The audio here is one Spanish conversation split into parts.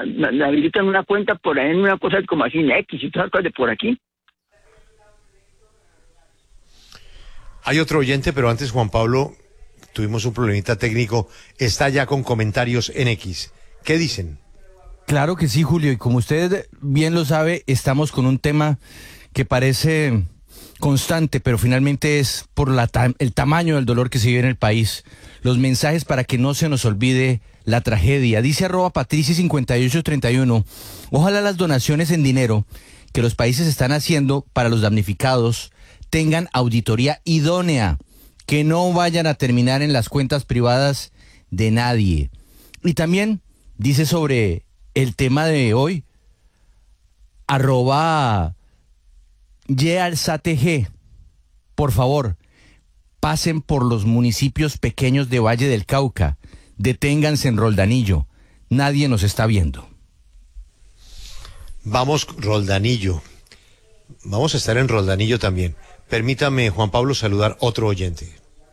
me habilitan una cuenta por ahí en una cosa como así, en X y todas las cosas de por aquí. Hay otro oyente, pero antes, Juan Pablo, tuvimos un problemita técnico. Está ya con comentarios en X. ¿Qué dicen? Claro que sí, Julio, y como usted bien lo sabe, estamos con un tema que parece constante, pero finalmente es por el tamaño del dolor que se vive en el país. Los mensajes para que no se nos olvide la tragedia. Dice @patrici5831, ojalá las donaciones en dinero que los países están haciendo para los damnificados tengan auditoría idónea, que no vayan a terminar en las cuentas privadas de nadie. Y también dice sobre el tema de hoy, @YealSatG, por favor, pasen por los municipios pequeños de Valle del Cauca, deténganse en Roldanillo, nadie nos está viendo. Vamos, Roldanillo. Vamos a estar en Roldanillo también. Permítame, Juan Pablo, saludar otro oyente.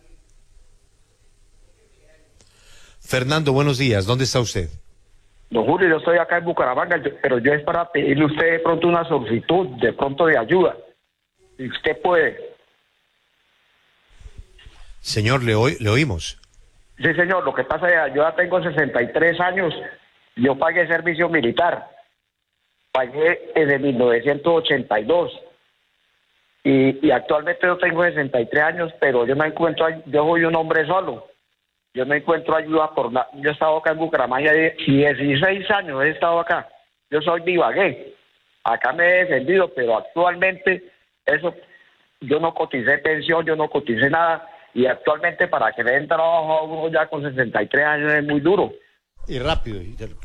Fernando, buenos días. ¿Dónde está usted? Don Julio, yo estoy acá en Bucaramanga, pero yo es para pedirle a usted de pronto una solicitud, de pronto de ayuda. Si usted puede. Señor, le oímos. Sí, señor, lo que pasa es que yo ya tengo 63 años, yo pagué servicio militar, pagué desde 1982, y actualmente yo tengo 63 años, pero yo no encuentro, yo soy un hombre solo. Yo no encuentro ayuda yo he estado acá en Bucaramanga 16 años, he estado acá. Yo soy de Ibagué. Acá me he defendido, pero actualmente yo no coticé pensión, yo no coticé nada. Y actualmente para que le den trabajo a uno ya con 63 años es muy duro. Y rápido.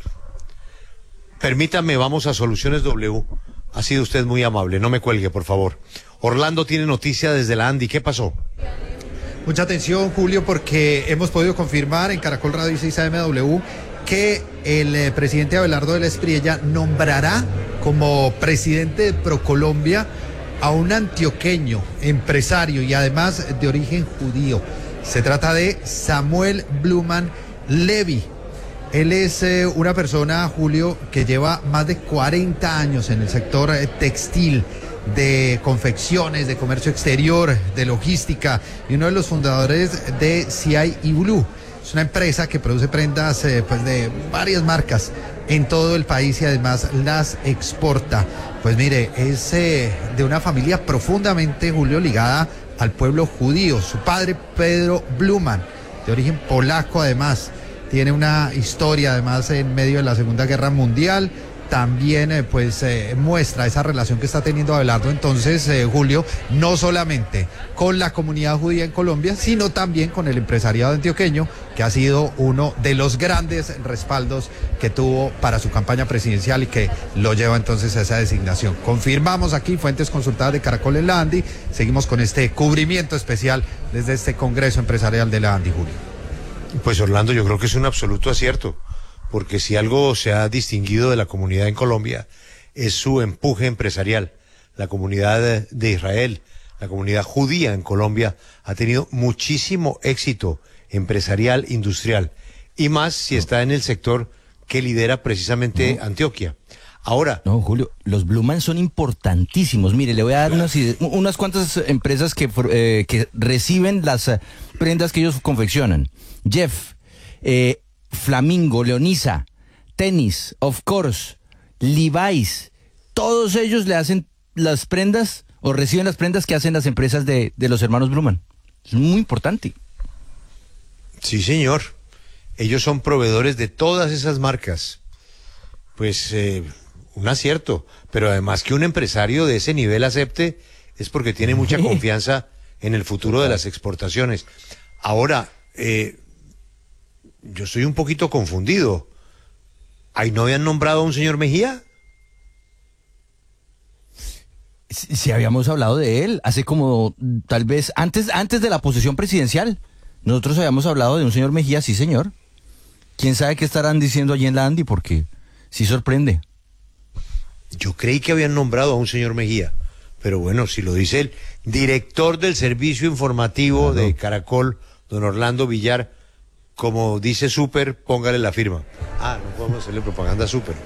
Permítame, vamos a Soluciones W. Ha sido usted muy amable, no me cuelgue, por favor. Orlando tiene noticia desde la Andi. ¿Qué pasó? Mucha atención, Julio, porque hemos podido confirmar en Caracol Radio y 6 AMW que el presidente Abelardo de la Espriella nombrará como presidente de ProColombia a un antioqueño, empresario y además de origen judío. Se trata de Samuel Bluman Levy. Él es una persona, Julio, que lleva más de 40 años en el sector textil, de confecciones, de comercio exterior, de logística, y uno de los fundadores de CI Blue. Es una empresa que produce prendas pues de varias marcas en todo el país y además las exporta. Pues mire, es de una familia profundamente, Julio, ligada al pueblo judío. Su padre, Pedro Bluman, de origen polaco además, tiene una historia además en medio de la Segunda Guerra Mundial. También muestra esa relación que está teniendo Abelardo entonces, Julio, no solamente con la comunidad judía en Colombia, sino también con el empresariado antioqueño, que ha sido uno de los grandes respaldos que tuvo para su campaña presidencial y que lo lleva entonces a esa designación. Confirmamos aquí, fuentes consultadas de Caracol en la Andi, seguimos con este cubrimiento especial desde este Congreso Empresarial de la Andi, Julio. Pues Orlando, yo creo que es un absoluto acierto, porque si algo se ha distinguido de la comunidad en Colombia es su empuje empresarial. La comunidad de Israel, la comunidad judía en Colombia ha tenido muchísimo éxito empresarial, industrial, y más si está en el sector que lidera precisamente Antioquia. Ahora... No, Julio, los Bluman son importantísimos. Mire, le voy a dar unas cuantas empresas que reciben las prendas que ellos confeccionan. Jeff, Flamingo, Leonisa, Tennis, Of Course, Levi's, todos ellos le hacen las prendas o reciben las prendas que hacen las empresas de los hermanos Bluman. Es muy importante. Sí, señor. Ellos son proveedores de todas esas marcas. Pues un acierto, pero además que un empresario de ese nivel acepte es porque tiene mucha confianza en el futuro de las exportaciones. Ahora, yo estoy un poquito confundido. ¿Ahí no habían nombrado a un señor Mejía? Si habíamos hablado de él, hace como, tal vez, antes de la posesión presidencial. Nosotros habíamos hablado de un señor Mejía, sí señor. ¿Quién sabe qué estarán diciendo allí en la Andi? Porque sí sorprende. Yo creí que habían nombrado a un señor Mejía. Pero bueno, si lo dice el director del servicio informativo de Caracol, don Orlando Villar, como dice Super, póngale la firma. Ah, no podemos hacerle propaganda a Super.